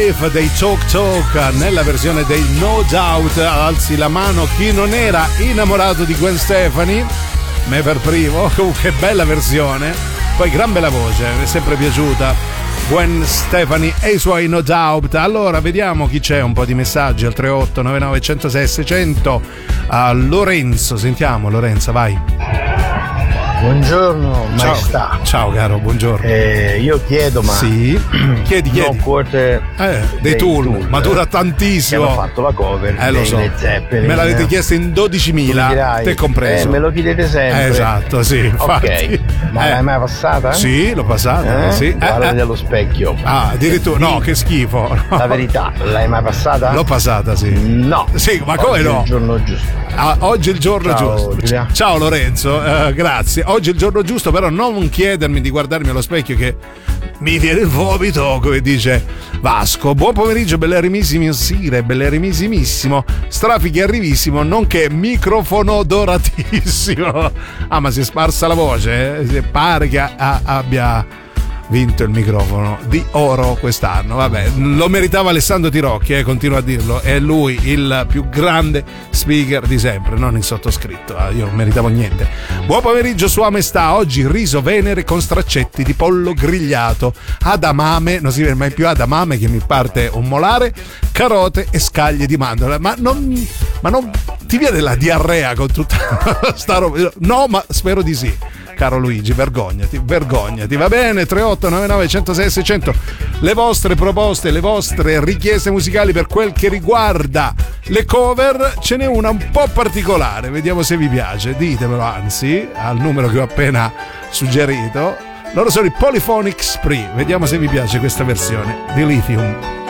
If dei Talk Talk nella versione dei No Doubt. Alzi la mano chi non era innamorato di Gwen Stefani, me per primo. Comunque bella versione, poi gran bella voce, mi è sempre piaciuta Gwen Stefani e i suoi No Doubt. Allora vediamo chi c'è, un po' di messaggi al 38 99 106 600. Lorenzo, sentiamo Lorenzo, vai. Buongiorno maestà. Ciao caro, buongiorno. Io chiedo, ma sì, chiedi. No Quarter dei Tool, ma dura tantissimo. Hanno fatto la cover lo so. Zeppelin. Me l'avete chiesto in 12.000, te compreso. Me lo chiedete sempre. Esatto, sì, infatti. Ok, ma l'hai mai passata? Sì, l'ho passata. Sì. Guarda dello specchio. Addirittura, no, che schifo. No. La verità, l'hai mai passata? L'ho passata, sì. No. Sì, ma come no? Oggi è il giorno giusto. Oggi è il giorno giusto. Giulia. Ciao Lorenzo, grazie. Oggi è il giorno giusto, però non chiedermi di guardarmi allo specchio che mi viene il vomito, come dice Vasco. Buon pomeriggio, bellerimissimo Sire, bellerimissimo, strafighi arrivissimo, nonché microfono doratissimo. Ma si è sparsa la voce, pare che abbia vinto il microfono di oro quest'anno. Vabbè, lo meritava Alessandro Tirocchi, continuo a dirlo, è lui il più grande speaker di sempre, non il sottoscritto. Io non meritavo niente. Buon pomeriggio Sua Maestà, oggi riso venere con straccetti di pollo grigliato, adamame, non si vede mai più adamame che mi parte un molare, carote e scaglie di mandorla. Ma non ti viene la diarrea con tutta sta roba? No, ma spero di sì. Caro Luigi, vergognati, va bene. 3899 106 600, le vostre proposte, le vostre richieste musicali per quel che riguarda le cover. Ce n'è una un po' particolare, vediamo se vi piace, ditemelo anzi al numero che ho appena suggerito. Loro sono i Polyphonic Spree, vediamo se vi piace questa versione di Lithium.